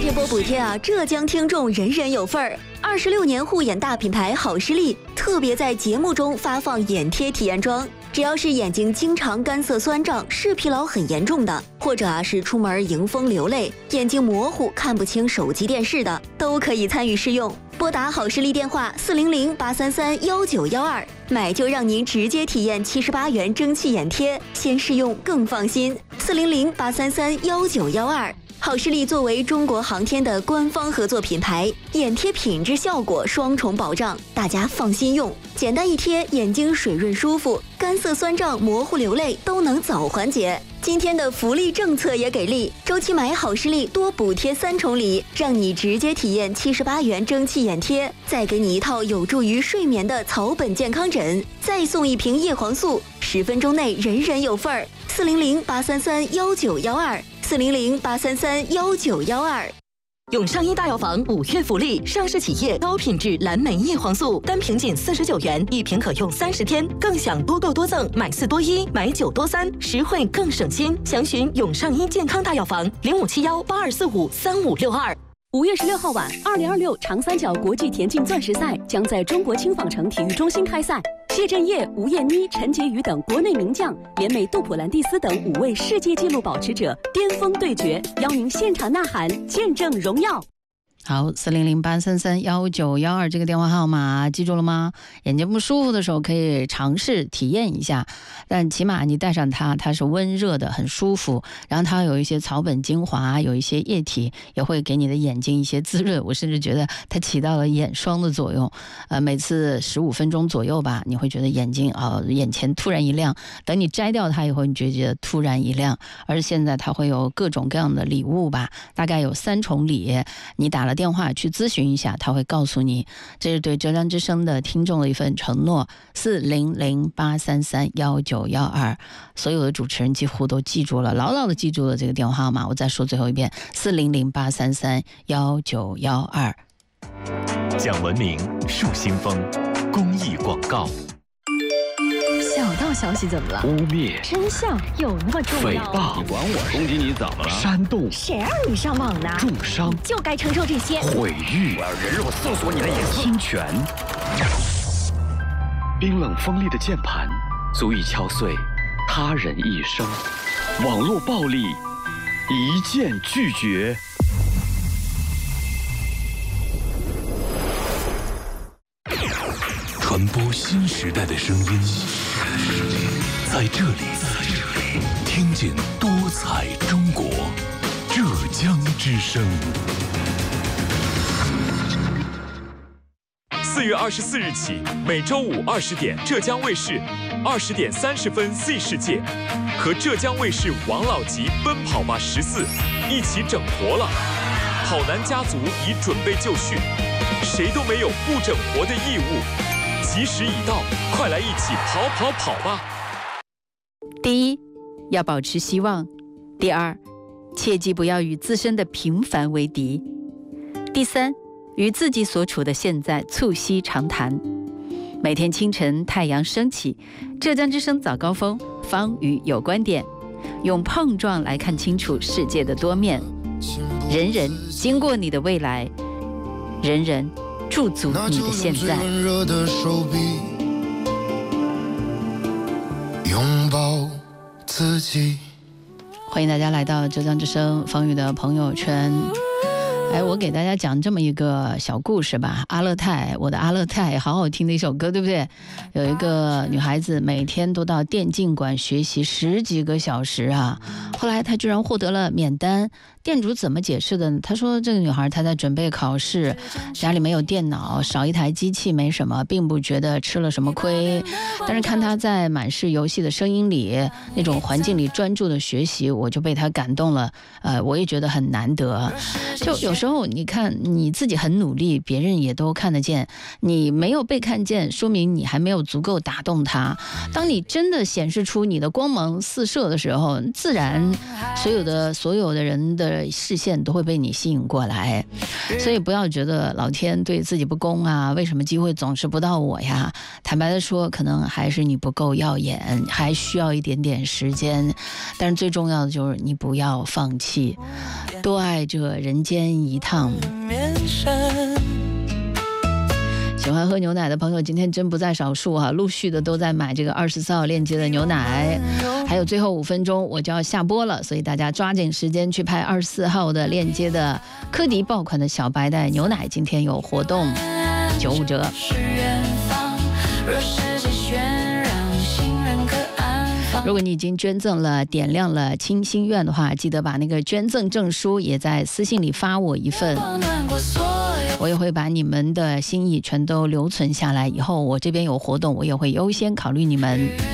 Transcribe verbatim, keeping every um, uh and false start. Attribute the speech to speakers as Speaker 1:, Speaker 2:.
Speaker 1: 这波补贴啊，浙江听众人人有份儿。二十六年护眼大品牌好视力特别在节目中发放眼贴体验装，只要是眼睛经常干涩酸胀、视疲劳很严重的，或者啊是出门迎风流泪、眼睛模糊看不清手机电视的，都可以参与试用。拨打好视力电话四零零八三三幺九幺二，买就让您直接体验七十八元蒸汽眼贴，先试用更放心。四零零八三三幺九幺二。好视力作为中国航天的官方合作品牌，眼贴品质效果双重保障，大家放心用。简单一贴，眼睛水润舒服，干涩酸胀、模糊流泪都能早缓解。今天的福利政策也给力，周期买好视力多补贴三重礼，让你直接体验七十八元蒸汽眼贴，再给你一套有助于睡眠的草本健康枕，再送一瓶叶黄素，十分钟内人人有份儿。四零零八三三幺九幺二。四零零八三三幺九幺二。
Speaker 2: 永上医大药房五月福利，上市企业高品质蓝莓叶黄素，单瓶仅四十九元，一瓶可用三十天，更享多购多赠，买四多一，买九多三，实惠更省心。详询永上医健康大药房零五七幺八二四五三五六二。
Speaker 3: 五月十六号晚，二零二六长三角国际田径钻石赛将在中国青纺城体育中心开赛。谢震业、吴艳妮、陈洁瑜等国内名将联美杜普兰蒂斯等五位世界纪录保持者巅峰对决，邀您现场呐喊，见证荣耀。
Speaker 4: 好，四零零八三三幺九幺二这个电话号码记住了吗？眼睛不舒服的时候可以尝试体验一下，但起码你戴上它，它是温热的，很舒服。然后它有一些草本精华，有一些液体，也会给你的眼睛一些滋润。我甚至觉得它起到了眼霜的作用。呃，每次十五分钟左右吧，你会觉得眼睛啊、呃、眼前突然一亮。等你摘掉它以后，你就觉得突然一亮。而现在它会有各种各样的礼物吧，大概有三重礼。你打了电话去咨询一下，他会告诉你。这是对浙江之声的听众的一份承诺。四零零八三三幺九幺二，所有的主持人几乎都记住了，牢牢的记住了这个电话号码。我再说最后一遍：四零零八三三幺九幺二。
Speaker 5: 讲文明树新风，公益广告。
Speaker 6: 小道消息怎么了？
Speaker 7: 污蔑、
Speaker 6: 真相有那么重要？
Speaker 7: 诽谤，
Speaker 8: 你管我
Speaker 7: 攻击你怎么了？煽动，
Speaker 6: 谁让你上网呢？
Speaker 7: 重伤，
Speaker 6: 就该承受这些。
Speaker 7: 毁誉，
Speaker 8: 我要人肉搜索你的眼睛。
Speaker 7: 侵权，冰冷锋利的键盘足以敲碎他人一生。网络暴力，一键拒绝。
Speaker 5: 传播新时代的声音，在这里，听见多彩中国，浙江之声。四月二十四日起，每周五二十点，浙江卫视二十点三十分 Z 世界和浙江卫视王老吉奔跑吧十四一起整活了。跑男家族已准备就绪，谁都没有不整活的义务。吉时已到，快来一起跑跑跑吧！
Speaker 4: 第一，要保持希望；第二，切记不要与自身的平凡为敌；第三，与自己所处的现在促膝长谈。每天清晨太阳升起，浙江之声早高峰，方宇有观点，用碰撞来看清楚世界的多面。人人经过你的未来，人人驻足你的现在。
Speaker 9: 拥抱自己。
Speaker 4: 欢迎大家来到浙江之声方宇的朋友圈。哎，我给大家讲这么一个小故事吧。阿勒泰，我的阿勒泰，好好听的一首歌，对不对？有一个女孩子每天都到电竞馆学习十几个小时啊，后来她居然获得了免单。店主怎么解释的呢？他说这个女孩她在准备考试，家里没有电脑，少一台机器没什么，并不觉得吃了什么亏。但是看她在满是游戏的声音里，那种环境里专注的学习，我就被她感动了。呃，我也觉得很难得。就有时候你看你自己很努力，别人也都看得见，你没有被看见，说明你还没有足够打动他。当你真的显示出你的光芒四射的时候，自然所有的所有的人的视线都会被你吸引过来。所以不要觉得老天对自己不公啊，为什么机会总是不到我呀？坦白的说，可能还是你不够耀眼，还需要一点点时间。但是最重要的就是你不要放弃，多爱这人间一趟。喜欢喝牛奶的朋友今天真不在少数啊，陆续的都在买这个二十四号链接的牛奶，还有最后五分钟我就要下播了，所以大家抓紧时间去拍二十四号的链接的科迪爆款的小白袋牛奶，今天有活动九五折。如果你已经捐赠了点亮了清心愿的话，记得把那个捐赠证书也在私信里发我一份，我也会把你们的心意全都留存下来，以后我这边有活动我也会优先考虑你们。